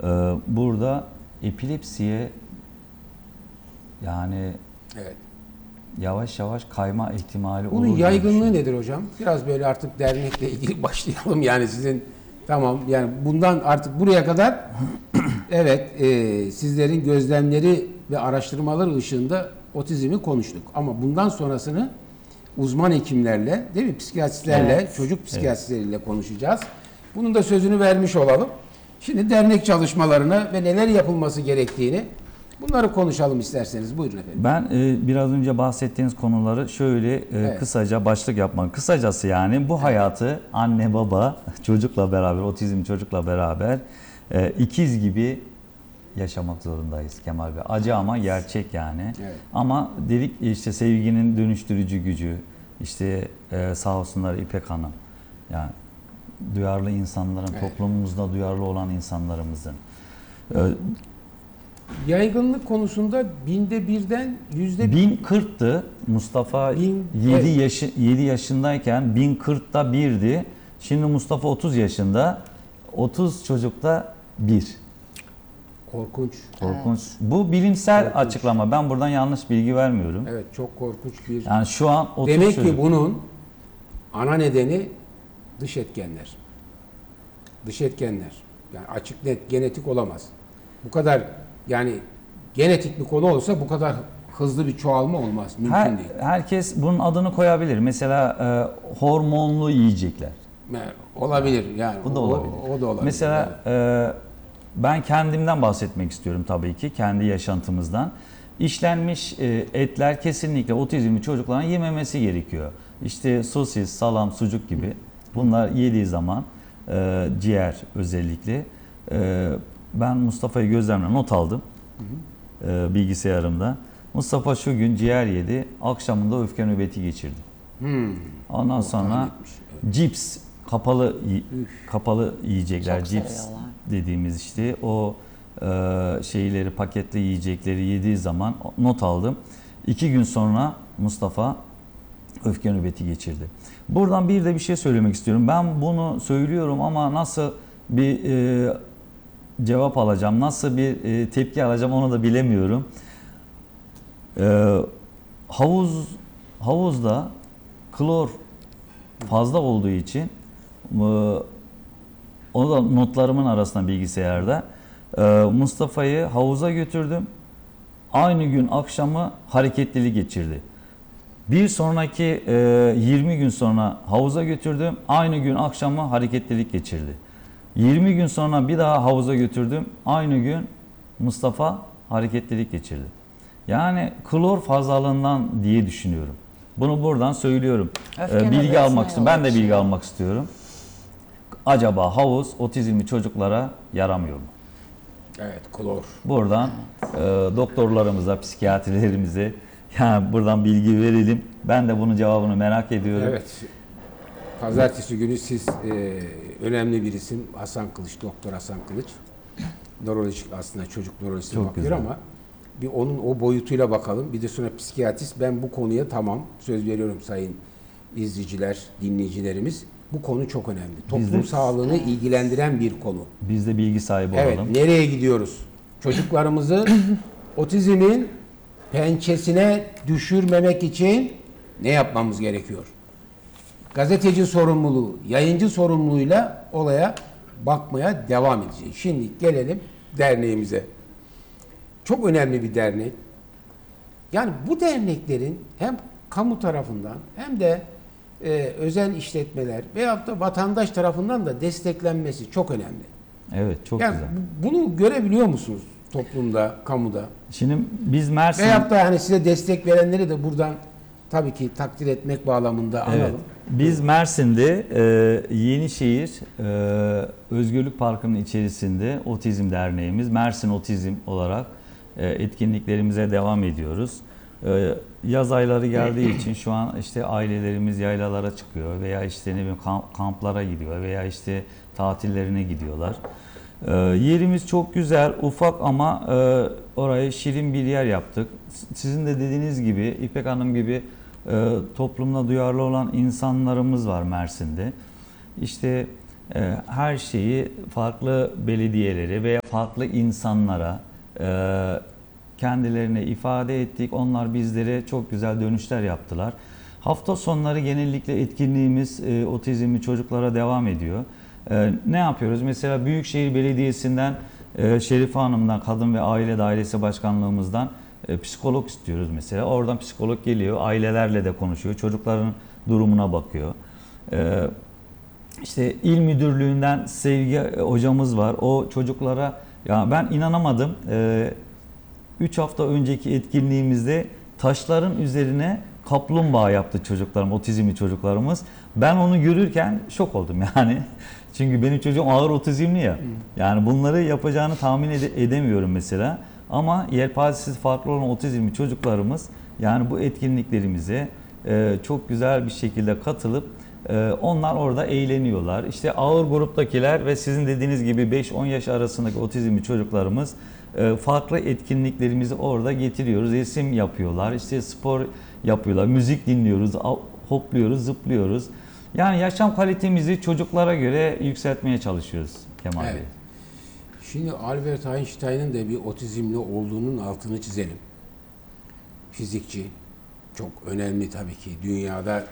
Burada epilepsiye yani Evet. yavaş yavaş kayma ihtimali Bunun olur diye yaygınlığı düşünüyorum. nedir hocam? Biraz böyle artık dernekle ilgili başlayalım. Yani sizin tamam yani bundan artık buraya kadar evet sizlerin gözlemleri ve araştırmaları ışığında otizmi konuştuk. Ama bundan sonrasını uzman hekimlerle, değil mi? Psikiyatristlerle, Evet. çocuk psikiyatristleriyle konuşacağız. Bunun da sözünü vermiş olalım. Şimdi dernek çalışmalarına ve neler yapılması gerektiğini bunları konuşalım isterseniz. Buyurun efendim. Ben biraz önce bahsettiğiniz konuları şöyle Evet. kısaca başlık yapmak. Kısacası yani bu hayatı anne baba çocukla beraber, otizm çocukla beraber ikiz gibi yaşamak zorundayız Kemal Bey. Acı ama gerçek yani. Evet. Ama dedik işte sevginin dönüştürücü gücü, işte sağ olsunlar İpek Hanım. Yani duyarlı insanların, Evet. toplumumuzda duyarlı olan insanlarımızın. Yaygınlık konusunda binde birden yüzde 1040'tı Mustafa 7 yaşındayken 1040'ta 1'di. Şimdi Mustafa 30 yaşında. 30 çocukta 1. korkunç. Korkunç. Bu bilimsel Korkunç. açıklama. Ben buradan yanlış bilgi vermiyorum. Evet çok korkunç bir. Yani şu an 30 Demek çocuk. ki bunun ana nedeni dış etkenler. Dış etkenler. Yani açık net genetik olamaz. Bu kadar yani genetik bir konu olsa bu kadar hızlı bir çoğalma olmaz. Mümkün değil. Herkes bunun adını koyabilir. Mesela hormonlu yiyecekler. Olabilir yani. Bu da olabilir. O da olabilir. Mesela ben kendimden bahsetmek istiyorum tabii ki. Kendi yaşantımızdan. İşlenmiş etler kesinlikle otizmli çocukların yememesi gerekiyor. İşte sosis, salam, sucuk gibi. Bunlar yediği zaman ciğer özellikle. Ben Mustafa'yı gözlemle not aldım. Bilgisayarımda. Mustafa şu gün ciğer yedi. Akşamında öfke nöbeti geçirdi. Ondan sonra cips, kapalı yiyecekler, Çok cips seviyorlar. dediğimiz işte o şeyleri, paketli yiyecekleri yediği zaman not aldım. 2 gün sonra Mustafa öfke nöbeti geçirdi. Buradan bir de bir şey söylemek istiyorum. Ben bunu söylüyorum ama nasıl bir cevap alacağım, nasıl bir tepki alacağım onu da bilemiyorum. Havuzda klor fazla olduğu için onu da notlarımın arasında bilgisayarda Mustafa'yı havuza götürdüm. Aynı gün akşamı hareketlilik geçirdi. Bir sonraki 20 gün sonra havuza götürdüm. Aynı gün akşamı hareketlilik geçirdi. 20 gün sonra bir daha havuza götürdüm. Aynı gün Mustafa hareketlilik geçirdi. Yani klor fazlalığından diye düşünüyorum. Bunu buradan söylüyorum. Öfke Bilgi nöbetine almak istiyorum. yol Ben de bilgi açıyor. almak istiyorum. Acaba havuz otizmli çocuklara yaramıyor mu? Evet, klor. Buradan doktorlarımıza, psikiyatrilerimize yani buradan bilgi verelim. Ben de bunun cevabını merak ediyorum. Evet. Pazartesi günü siz önemli bir isim Hasan Kılıç, Doktor Hasan Kılıç. Nörolojik aslında çocuk nörolojisine Çok bakıyor güzel. ama bir onun o boyutuyla bakalım. Bir de sonra psikiyatrist. Ben bu konuya tamam söz veriyorum sayın izleyiciler, dinleyicilerimiz. Bu konu çok önemli. Toplum sağlığını ilgilendiren bir konu. Biz de bilgi sahibi Evet, olalım. nereye gidiyoruz? Çocuklarımızı otizmin pençesine düşürmemek için ne yapmamız gerekiyor? Gazeteci sorumluluğu, yayıncı sorumluluğuyla olaya bakmaya devam edeceğiz. Şimdi gelelim derneğimize. Çok önemli bir dernek. Yani bu derneklerin hem kamu tarafından hem de özel işletmeler veyahut da vatandaş tarafından da desteklenmesi çok önemli. Evet, çok Yani güzel. bunu görebiliyor musunuz toplumda, kamuda? Şimdi biz Mersin Veyahut da hani size destek verenleri de buradan tabii ki takdir etmek bağlamında analım. Evet. Biz Mersin'de Yenişehir Özgürlük Parkı'nın içerisinde Otizm Derneğimiz Mersin Otizm olarak etkinliklerimize devam ediyoruz. Yaz ayları geldiği için şu an işte ailelerimiz yaylalara çıkıyor veya işte ne bileyim kamplara gidiyor veya işte tatillerine gidiyorlar. Yerimiz çok güzel, ufak ama orayı şirin bir yer yaptık. Sizin de dediğiniz gibi İpek Hanım gibi toplumda duyarlı olan insanlarımız var Mersin'de. İşte her şeyi farklı belediyelere veya farklı insanlara kendilerine ifade ettik. Onlar bizlere çok güzel dönüşler yaptılar. Hafta sonları genellikle etkinliğimiz otizmli çocuklara devam ediyor. Ne yapıyoruz? Mesela Büyükşehir Belediyesi'nden Şerife Hanım'dan, Kadın ve Aile Dairesi Başkanlığımızdan psikolog istiyoruz mesela. Oradan psikolog geliyor, ailelerle de konuşuyor, çocukların durumuna bakıyor. İşte İl Müdürlüğü'nden Sevgi hocamız var. O çocuklara, ya ben inanamadım. 3 hafta önceki etkinliğimizde taşların üzerine kaplumbağa yaptı çocuklarım, otizmli çocuklarımız. Ben onu görürken şok oldum yani. Çünkü benim çocuğum ağır otizmli ya. Yani bunları yapacağını tahmin edemiyorum mesela. Ama yelpazesi farklı olan otizmli çocuklarımız yani bu etkinliklerimize çok güzel bir şekilde katılıp onlar orada eğleniyorlar. İşte ağır gruptakiler ve sizin dediğiniz gibi 5-10 yaş arasındaki otizmli çocuklarımız farklı etkinliklerimizi orada getiriyoruz. Resim yapıyorlar, işte spor yapıyorlar, müzik dinliyoruz, hopluyoruz, zıplıyoruz. Yani yaşam kalitemizi çocuklara göre yükseltmeye çalışıyoruz Kemal Bey. Evet. Şimdi Albert Einstein'ın da bir otizmli olduğunun altını çizelim. Fizikçi, çok önemli tabii ki dünyada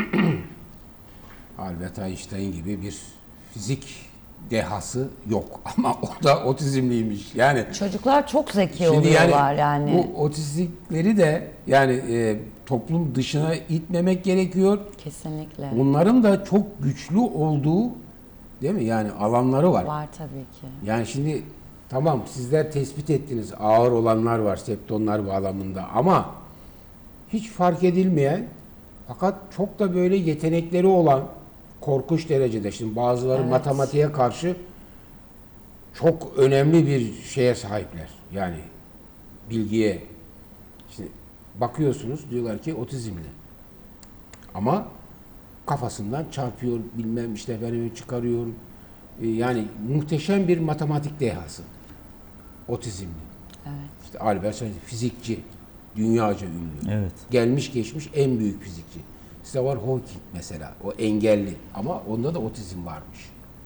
Albert Einstein gibi bir fizik dehası yok ama o da otizmliymiş. Yani Çocuklar çok zeki şimdi oluyorlar yani. bu otizmlikleri de yani toplum dışına itmemek gerekiyor. Kesinlikle. Onların da çok güçlü olduğu, değil mi? Yani alanları var. Var tabii ki. Yani şimdi tamam sizler tespit ettiniz, ağır olanlar var septonlar bağlamında ama hiç fark edilmeyen fakat çok da böyle yetenekleri olan korkunç derecede, şimdi bazıları Evet. matematiğe karşı çok önemli bir şeye sahipler. Yani bilgiye. Şimdi bakıyorsunuz diyorlar ki otizmli. Ama kafasından çarpıyor, bilmem işte efendim çıkarıyor. Yani muhteşem bir matematik dehası. Otizmli. Evet. İşte Albert Einstein fizikçi. Dünyaca ünlü. Evet. Gelmiş geçmiş en büyük fizikçi. Stephen Hawking mesela. O engelli. Ama onda da otizm varmış.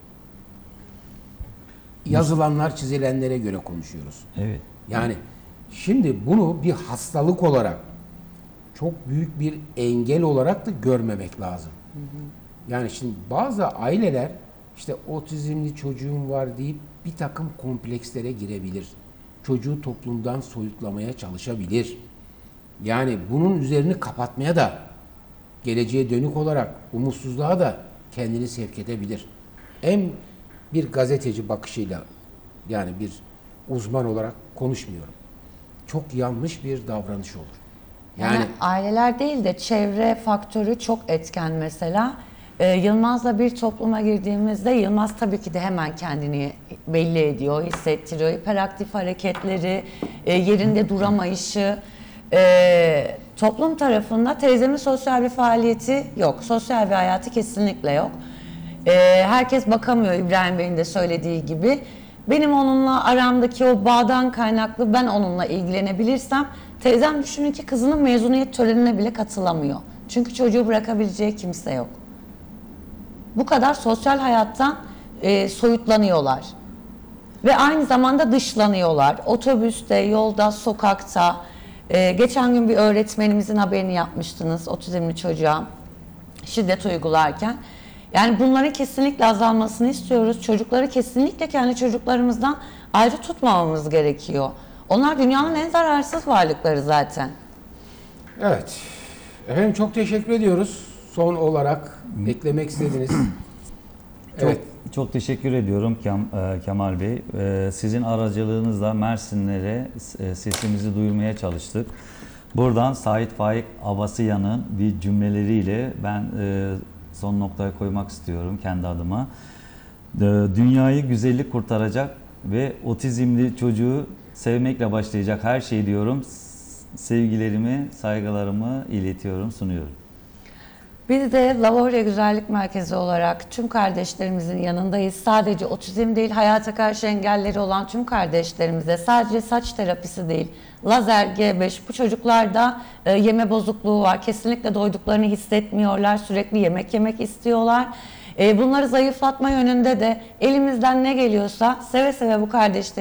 Yazılanlar çizilenlere göre konuşuyoruz. Evet. Yani şimdi bunu bir hastalık olarak çok büyük bir engel olarak da görmemek lazım. Yani şimdi bazı aileler işte otizmli çocuğum var deyip bir takım komplekslere girebilir. Çocuğu toplumdan soyutlamaya çalışabilir. Yani bunun üzerini kapatmaya da geleceğe dönük olarak umutsuzluğa da kendini sevk edebilir. En bir gazeteci bakışıyla yani bir uzman olarak konuşmuyorum. Çok yanlış bir davranış olur. Yani aileler değil de çevre faktörü çok etken mesela. Yılmaz'la bir topluma girdiğimizde Yılmaz tabii ki de hemen kendini belli ediyor, hissettiriyor. Hiperaktif hareketleri, yerinde duramayışı. Toplum tarafında teyzemin sosyal bir faaliyeti yok. Sosyal bir hayatı kesinlikle yok. Herkes bakamıyor İbrahim Bey'in de söylediği gibi. Benim onunla aramdaki o bağdan kaynaklı ben onunla ilgilenebilirsem teyzem düşünün ki kızının mezuniyet törenine bile katılamıyor. Çünkü çocuğu bırakabileceği kimse yok. Bu kadar sosyal hayattan soyutlanıyorlar. Ve aynı zamanda dışlanıyorlar. Otobüste, yolda, sokakta. Geçen gün bir öğretmenimizin haberini yapmıştınız otizmli çocuğa şiddet uygularken. Yani bunların kesinlikle azalmasını istiyoruz. Çocukları kesinlikle kendi çocuklarımızdan ayrı tutmamamız gerekiyor. Onlar dünyanın en zararsız varlıkları zaten. Evet. Efendim çok teşekkür ediyoruz. Son olarak eklemek istediniz. Evet. Çok teşekkür ediyorum Kemal Bey. Sizin aracılığınızla Mersinlere sesimizi duyurmaya çalıştık. Buradan Sait Faik Abasıyan'ın bir cümleleriyle ben son noktaya koymak istiyorum kendi adıma. Dünyayı güzellik kurtaracak ve otizmli çocuğu sevmekle başlayacak her şey diyorum. Sevgilerimi, saygılarımı iletiyorum, sunuyorum. Biz de Lavorya Güzellik Merkezi olarak tüm kardeşlerimizin yanındayız. Sadece otizm değil, hayata karşı engelleri olan tüm kardeşlerimize sadece saç terapisi değil, lazer, G5 bu çocuklarda yeme bozukluğu var. Kesinlikle doyduklarını hissetmiyorlar, sürekli yemek yemek istiyorlar. Bunları zayıflatma yönünde de elimizden ne geliyorsa seve seve bu kardeşlerimize